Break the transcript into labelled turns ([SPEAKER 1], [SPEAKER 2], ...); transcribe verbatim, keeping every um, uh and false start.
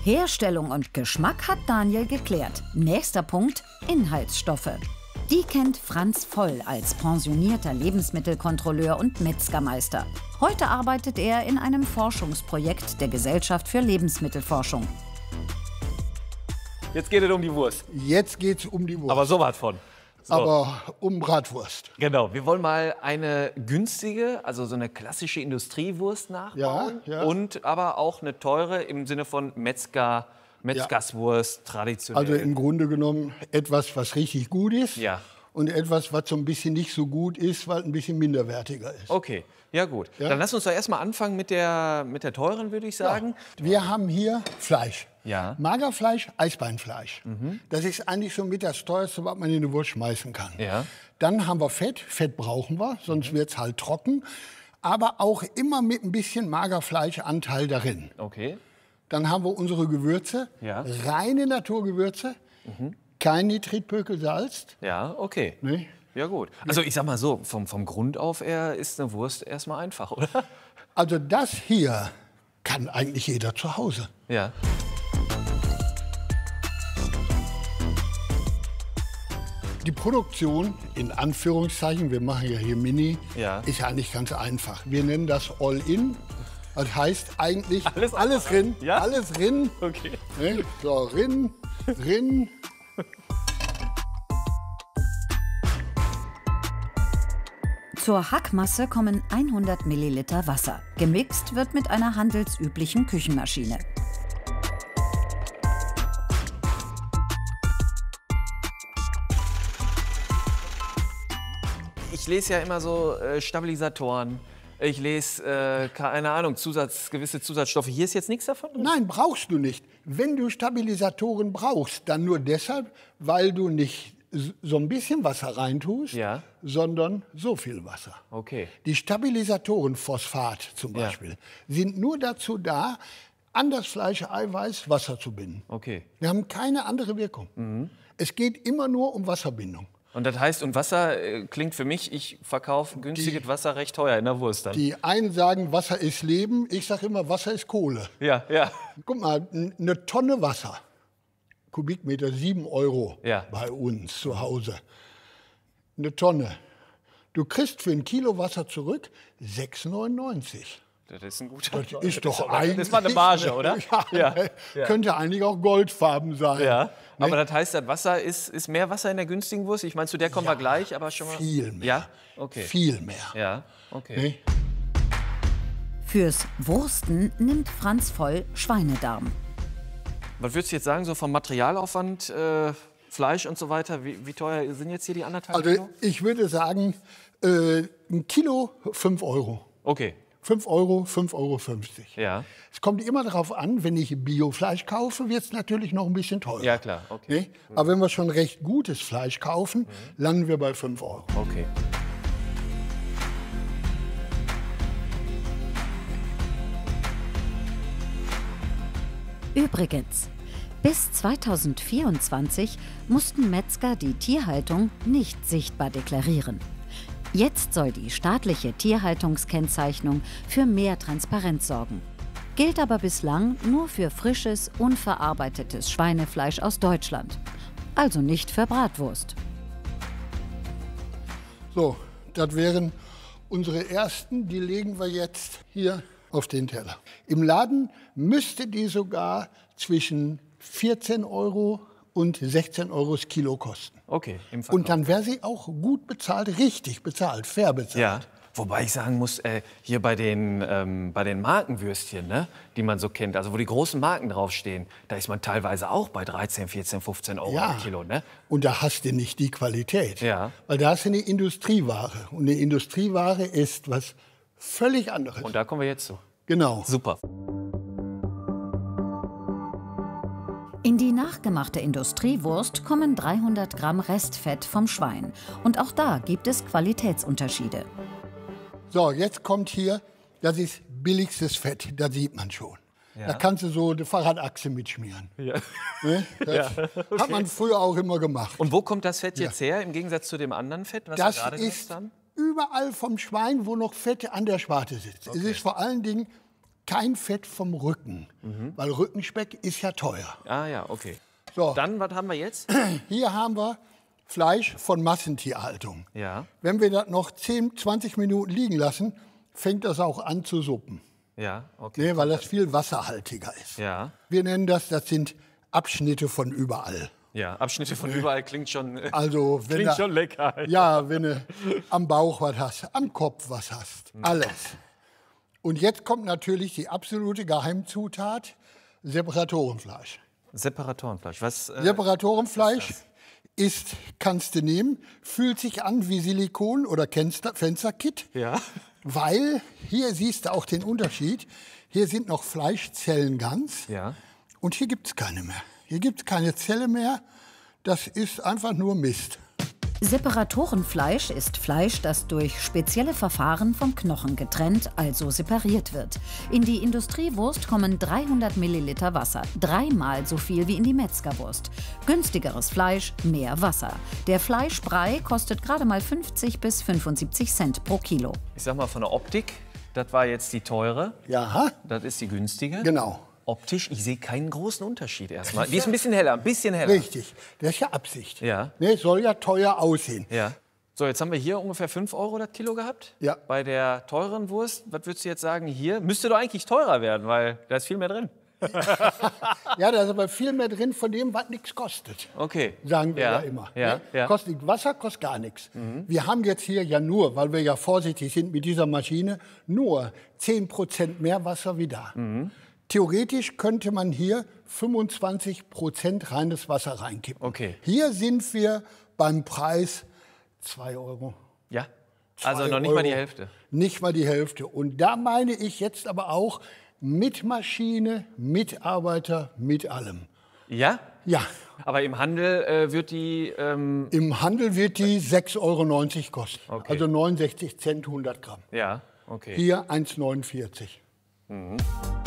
[SPEAKER 1] Herstellung und Geschmack hat Daniel geklärt. Nächster Punkt: Inhaltsstoffe. Die kennt Franz Voll als pensionierter Lebensmittelkontrolleur und Metzgermeister. Heute arbeitet er in einem Forschungsprojekt der Gesellschaft für Lebensmittelforschung.
[SPEAKER 2] Jetzt geht es um die Wurst.
[SPEAKER 3] Jetzt geht's um die Wurst.
[SPEAKER 2] Aber so was von. So.
[SPEAKER 3] Aber um Bratwurst.
[SPEAKER 2] Genau, wir wollen mal eine günstige, also so eine klassische Industriewurst nachbauen.
[SPEAKER 3] Ja, ja.
[SPEAKER 2] Und aber auch eine teure im Sinne von Metzger, Metzgerswurst, traditionell.
[SPEAKER 3] Also im Grunde genommen etwas, was richtig gut ist.
[SPEAKER 2] Ja.
[SPEAKER 3] Und etwas, was so ein bisschen nicht so gut ist, weil ein bisschen minderwertiger ist.
[SPEAKER 2] Okay, ja gut.
[SPEAKER 3] Ja?
[SPEAKER 2] Dann lass uns doch erstmal anfangen mit der, mit der teuren, würde ich sagen.
[SPEAKER 3] Ja. Wir haben hier Fleisch.
[SPEAKER 2] Ja.
[SPEAKER 3] Magerfleisch, Eisbeinfleisch. Mhm. Das ist eigentlich so mit das teuerste, was man in eine Wurst schmeißen kann.
[SPEAKER 2] Ja.
[SPEAKER 3] Dann haben wir Fett. Fett brauchen wir, sonst mhm. wird es halt trocken. Aber auch immer mit ein bisschen Magerfleischanteil darin.
[SPEAKER 2] Okay.
[SPEAKER 3] Dann haben wir unsere Gewürze,
[SPEAKER 2] Ja.
[SPEAKER 3] reine Naturgewürze, mhm. kein Nitritpökel Salz.
[SPEAKER 2] Ja, okay.
[SPEAKER 3] Nee?
[SPEAKER 2] Ja gut. Also ich sag mal so, vom, vom Grund auf her ist eine Wurst erstmal einfach, oder?
[SPEAKER 3] Also das hier kann eigentlich jeder zu Hause.
[SPEAKER 2] Ja.
[SPEAKER 3] Die Produktion, in Anführungszeichen, wir machen ja hier Mini,
[SPEAKER 2] Ja.
[SPEAKER 3] ist ja eigentlich ganz einfach. Wir nennen das All-In. Das heißt eigentlich
[SPEAKER 2] Alles
[SPEAKER 3] alles,
[SPEAKER 2] einfach.
[SPEAKER 3] rin,
[SPEAKER 2] Ja?
[SPEAKER 3] alles rin.
[SPEAKER 2] Okay.
[SPEAKER 3] Ne? So, rin, rin.
[SPEAKER 1] Zur Hackmasse kommen hundert Milliliter Wasser. Gemixt wird mit einer handelsüblichen Küchenmaschine.
[SPEAKER 2] Ich lese ja immer so äh, Stabilisatoren. Ich lese, äh, keine Ahnung, Zusatz, gewisse Zusatzstoffe. Hier ist jetzt nichts davon drin?
[SPEAKER 3] Nein, brauchst du nicht. Wenn du Stabilisatoren brauchst, dann nur deshalb, weil du nicht so ein bisschen Wasser reintust,
[SPEAKER 2] Ja.
[SPEAKER 3] sondern so viel Wasser.
[SPEAKER 2] Okay.
[SPEAKER 3] Die Stabilisatoren, Phosphat zum
[SPEAKER 2] Ja.
[SPEAKER 3] Beispiel, sind nur dazu da, an das Fleischeiweiß Wasser zu binden.
[SPEAKER 2] Okay.
[SPEAKER 3] Wir haben keine andere Wirkung.
[SPEAKER 2] Mhm.
[SPEAKER 3] Es geht immer nur um Wasserbindung.
[SPEAKER 2] Und das heißt, und Wasser äh, klingt für mich, ich verkaufe günstiges Wasser recht teuer in der Wurst dann.
[SPEAKER 3] Die einen sagen, Wasser ist Leben. Ich sage immer, Wasser ist Kohle.
[SPEAKER 2] Ja, ja.
[SPEAKER 3] Guck mal, n- eine Tonne Wasser, Kubikmeter sieben Euro
[SPEAKER 2] Ja.
[SPEAKER 3] bei uns zu Hause. Eine Tonne. Du kriegst für ein Kilo Wasser zurück sechs neunundneunzig.
[SPEAKER 2] Das ist ein guter
[SPEAKER 3] Das ist doch
[SPEAKER 2] das
[SPEAKER 3] eigentlich...
[SPEAKER 2] Das war eine Marge, oder?
[SPEAKER 3] Ja,
[SPEAKER 2] Ja, ja.
[SPEAKER 3] Könnte eigentlich auch goldfarben sein.
[SPEAKER 2] Ja, aber
[SPEAKER 3] Ne?
[SPEAKER 2] das heißt, das Wasser ist, ist mehr Wasser in der günstigen Wurst? Ich meine, zu der kommen wir gleich, aber schon mal...
[SPEAKER 3] Viel mehr.
[SPEAKER 2] Ja? Okay.
[SPEAKER 3] Viel mehr.
[SPEAKER 2] Ja, okay.
[SPEAKER 3] Ne?
[SPEAKER 1] Fürs Wursten nimmt Franz Voll Schweinedarm.
[SPEAKER 2] Was würdest du jetzt sagen, so vom Materialaufwand, äh, Fleisch und so weiter, wie, wie teuer sind jetzt hier die anderthalb
[SPEAKER 3] Also
[SPEAKER 2] Kilo?
[SPEAKER 3] ich würde sagen, äh, ein Kilo fünf Euro.
[SPEAKER 2] Okay,
[SPEAKER 3] fünf Euro, fünf Euro fünfzig.
[SPEAKER 2] ja.
[SPEAKER 3] Es kommt immer darauf an, wenn ich Biofleisch kaufe, wird es natürlich noch ein bisschen teurer.
[SPEAKER 2] Ja, klar, okay.
[SPEAKER 3] Ne? Aber wenn wir schon recht gutes Fleisch kaufen, landen wir bei fünf Euro.
[SPEAKER 2] Okay.
[SPEAKER 1] Übrigens, bis zweitausendvierundzwanzig mussten Metzger die Tierhaltung nicht sichtbar deklarieren. Jetzt soll die staatliche Tierhaltungskennzeichnung für mehr Transparenz sorgen. Gilt aber bislang nur für frisches, unverarbeitetes Schweinefleisch aus Deutschland. Also nicht für Bratwurst.
[SPEAKER 3] So, das wären unsere ersten, die legen wir jetzt hier auf den Teller. Im Laden müsste die sogar zwischen vierzehn Euro und sechzehn Euro das Kilo kosten.
[SPEAKER 2] Okay, im Verkauf.
[SPEAKER 3] Und dann wäre sie auch gut bezahlt, richtig bezahlt, fair bezahlt.
[SPEAKER 2] Ja, wobei ich sagen muss, äh, hier bei den, ähm, bei den Markenwürstchen, ne, die man so kennt, also wo die großen Marken draufstehen, da ist man teilweise auch bei dreizehn, vierzehn, fünfzehn Euro
[SPEAKER 3] Ja.
[SPEAKER 2] ein Kilo. Ne?
[SPEAKER 3] Und da hast du nicht die Qualität.
[SPEAKER 2] Ja.
[SPEAKER 3] Weil da hast du eine Industrieware. Und eine Industrieware ist was völlig anderes.
[SPEAKER 2] Und da kommen wir jetzt zu.
[SPEAKER 3] Genau.
[SPEAKER 2] Super.
[SPEAKER 1] In die nachgemachte Industriewurst kommen dreihundert Gramm Restfett vom Schwein. Und auch da gibt es Qualitätsunterschiede.
[SPEAKER 3] So, jetzt kommt hier, das ist billigstes Fett, das sieht man schon.
[SPEAKER 2] Ja.
[SPEAKER 3] Da kannst du so die Fahrradachse mitschmieren.
[SPEAKER 2] Ja.
[SPEAKER 3] Ne? Das hat man früher auch immer gemacht.
[SPEAKER 2] Und wo kommt das Fett jetzt her, im Gegensatz zu dem anderen Fett, was
[SPEAKER 3] Das
[SPEAKER 2] wir gerade
[SPEAKER 3] ist
[SPEAKER 2] gesagt haben?
[SPEAKER 3] überall vom Schwein, wo noch Fett an der Schwarte sitzt. Es ist vor allen Dingen kein Fett vom Rücken, mhm. weil Rückenspeck ist ja teuer.
[SPEAKER 2] Ah ja, okay.
[SPEAKER 3] So.
[SPEAKER 2] Dann, was haben wir jetzt?
[SPEAKER 3] Hier haben wir Fleisch von Massentierhaltung.
[SPEAKER 2] Ja.
[SPEAKER 3] Wenn wir das noch zehn, zwanzig Minuten liegen lassen, fängt das auch an zu suppen.
[SPEAKER 2] Ja, okay.
[SPEAKER 3] Nee, weil das viel wasserhaltiger ist.
[SPEAKER 2] Ja.
[SPEAKER 3] Wir nennen das, das sind Abschnitte von überall.
[SPEAKER 2] Ja, Abschnitte von überall klingt schon,
[SPEAKER 3] also, wenn
[SPEAKER 2] klingt
[SPEAKER 3] da,
[SPEAKER 2] schon lecker.
[SPEAKER 3] Ja, wenn du am Bauch was hast, am Kopf was hast, alles. Und jetzt kommt natürlich die absolute Geheimzutat, Separatorenfleisch.
[SPEAKER 2] Separatorenfleisch, was? Äh,
[SPEAKER 3] Separatorenfleisch
[SPEAKER 2] ist,
[SPEAKER 3] ist, kannst du nehmen, fühlt sich an wie Silikon oder Fenster, Fensterkit.
[SPEAKER 2] Ja.
[SPEAKER 3] Weil, hier siehst du auch den Unterschied, hier sind noch Fleischzellen ganz
[SPEAKER 2] Ja.
[SPEAKER 3] und hier gibt es keine mehr. Hier gibt es keine Zelle mehr, das ist einfach nur Mist.
[SPEAKER 1] Separatorenfleisch ist Fleisch, das durch spezielle Verfahren vom Knochen getrennt, also separiert wird. In die Industriewurst kommen dreihundert Milliliter Wasser, dreimal so viel wie in die Metzgerwurst. Günstigeres Fleisch, mehr Wasser. Der Fleischbrei kostet gerade mal fünfzig bis fünfundsiebzig Cent pro Kilo.
[SPEAKER 2] Ich sag mal von der Optik, das war jetzt die teure,
[SPEAKER 3] Ja,
[SPEAKER 2] das ist die günstige.
[SPEAKER 3] genau.
[SPEAKER 2] Optisch, ich sehe keinen großen Unterschied erstmal. Die ist ein bisschen heller, ein bisschen heller.
[SPEAKER 3] Richtig, das ist ja Absicht.
[SPEAKER 2] Ja.
[SPEAKER 3] Ne, soll ja teuer aussehen.
[SPEAKER 2] Ja. So, jetzt haben wir hier ungefähr fünf Euro das Kilo gehabt.
[SPEAKER 3] Ja.
[SPEAKER 2] Bei der teuren Wurst, was würdest du jetzt sagen, hier müsste doch eigentlich teurer werden, weil da ist viel mehr drin.
[SPEAKER 3] Ja, da ist aber viel mehr drin von dem, was nichts kostet.
[SPEAKER 2] Okay.
[SPEAKER 3] Sagen wir ja,
[SPEAKER 2] Ja,
[SPEAKER 3] immer.
[SPEAKER 2] ja,
[SPEAKER 3] ne?
[SPEAKER 2] ja.
[SPEAKER 3] Kostet Wasser, kostet gar nichts. Mhm. Wir haben jetzt hier ja nur, weil wir ja vorsichtig sind mit dieser Maschine, nur zehn Prozent mehr Wasser wie da. Mhm. Theoretisch könnte man hier fünfundzwanzig Prozent reines Wasser reinkippen.
[SPEAKER 2] Okay.
[SPEAKER 3] Hier sind wir beim Preis zwei Euro.
[SPEAKER 2] Ja. Also
[SPEAKER 3] Zwei
[SPEAKER 2] noch nicht
[SPEAKER 3] Euro.
[SPEAKER 2] mal die Hälfte.
[SPEAKER 3] Nicht mal die Hälfte. Und da meine ich jetzt aber auch mit Maschine, Mitarbeiter, mit allem.
[SPEAKER 2] Ja?
[SPEAKER 3] Ja,
[SPEAKER 2] Aber im Handel äh, wird die. Ähm,
[SPEAKER 3] im Handel wird die sechs Euro neunzig kosten.
[SPEAKER 2] Okay.
[SPEAKER 3] Also neunundsechzig Cent hundert Gramm.
[SPEAKER 2] ja, okay.
[SPEAKER 3] Hier eins Euro neunundvierzig.
[SPEAKER 2] Mhm.